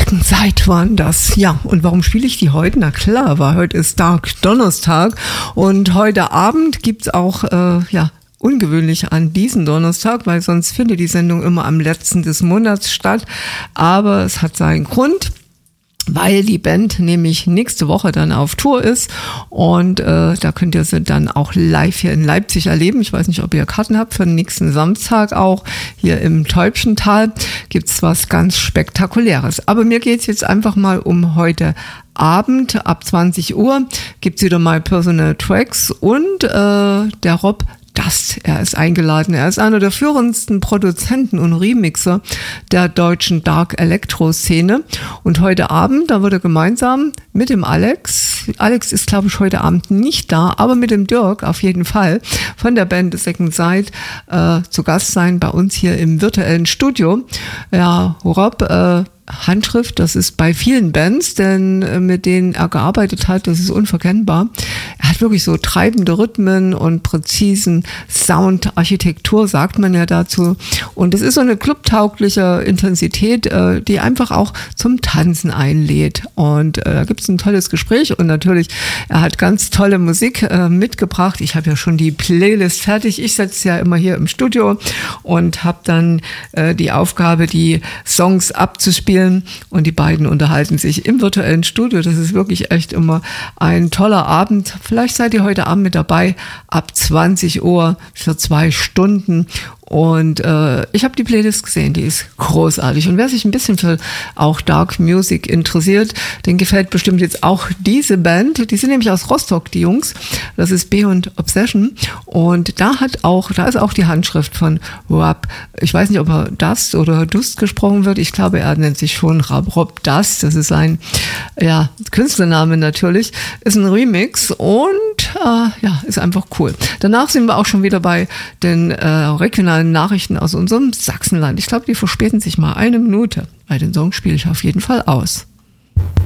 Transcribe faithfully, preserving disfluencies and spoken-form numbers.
Second Sight waren das. Ja, und warum spiele ich die heute? Na klar, weil heute ist Dark Donnerstag und heute Abend gibt's auch, äh, ja, ungewöhnlich an diesem Donnerstag, weil sonst findet die Sendung immer am letzten des Monats statt. Aber es hat seinen Grund, weil die Band nämlich nächste Woche dann auf Tour ist und äh, da könnt ihr sie dann auch live hier in Leipzig erleben. Ich weiß nicht, ob ihr Karten habt für den nächsten Samstag auch. Hier im Täubchental gibt's was ganz Spektakuläres. Aber mir geht's jetzt einfach mal um heute Abend. Ab zwanzig Uhr gibt's wieder My Personal Tracks und äh, der Rob Dust, er ist eingeladen. Er ist einer der führendsten Produzenten und Remixer der deutschen Dark Electro Szene. Und heute Abend, da wird er gemeinsam mit dem Alex, Alex ist glaube ich heute Abend nicht da, aber mit dem Dirk auf jeden Fall von der Band The Second Sight äh, zu Gast sein bei uns hier im virtuellen Studio. Ja, Rob, äh, Handschrift, das ist bei vielen Bands, denn äh, mit denen er gearbeitet hat, das ist unverkennbar. Er hat wirklich so treibende Rhythmen und präzisen Soundarchitektur, sagt man ja dazu. Und es ist so eine clubtaugliche Intensität, äh, die einfach auch zum Tanzen einlädt. Und äh, da gibt es ein tolles Gespräch und natürlich, er hat ganz tolle Musik äh, mitgebracht. Ich habe ja schon die Playlist fertig. Ich sitze ja immer hier im Studio und habe dann äh, die Aufgabe, die Songs abzuspielen. Und die beiden unterhalten sich im virtuellen Studio. Das ist wirklich echt immer ein toller Abend. Vielleicht seid ihr heute Abend mit dabei ab zwanzig Uhr für zwei Stunden. Und äh, ich habe die Playlist gesehen, die ist großartig. Und wer sich ein bisschen für auch Dark Music interessiert, den gefällt bestimmt jetzt auch diese Band. Die sind nämlich aus Rostock, die Jungs. Das ist Beyond Obsession. Und da hat auch, da ist auch die Handschrift von Rob. Ich weiß nicht, ob er Dust oder Dust gesprochen wird. Ich glaube, er nennt sich schon Rob Dust. Das ist ein ja, Künstlername natürlich. Ist ein Remix und äh, ja, ist einfach cool. Danach sind wir auch schon wieder bei den äh, regionalen Nachrichten aus unserem Sachsenland. Ich glaube, die verspäten sich mal eine Minute. Bei den Songs spiele ich auf jeden Fall aus.